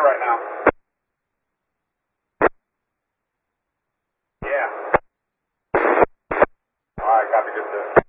there right now. Yeah. All right, copy, good, sir.